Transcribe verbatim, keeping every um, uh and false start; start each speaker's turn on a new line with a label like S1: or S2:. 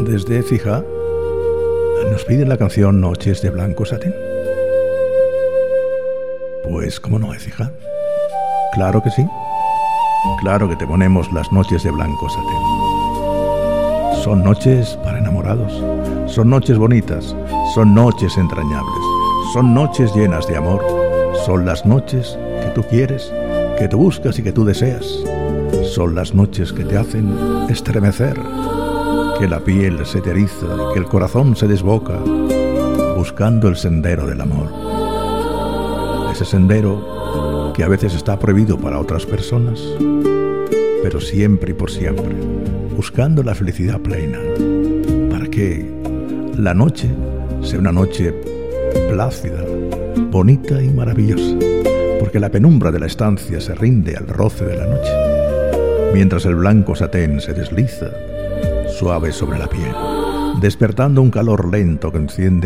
S1: Desde Écija nos piden la canción Noches de Blanco Satén. Pues, ¿cómo no, Écija? Claro que sí. Claro que te ponemos las Noches de Blanco Satén. Son noches para enamorados. Son noches bonitas. Son noches entrañables. Son noches llenas de amor. Son las noches que tú quieres, que tú buscas y que tú deseas. Son las noches que te hacen estremecer, que la piel se te eriza, que el corazón se desboca, buscando el sendero del amor. Ese sendero que a veces está prohibido para otras personas, pero siempre y por siempre, buscando la felicidad plena, para que la noche sea una noche plácida, bonita y maravillosa, porque la penumbra de la estancia se rinde al roce de la noche, mientras el blanco satén se desliza suave sobre la piel, despertando un calor lento que enciende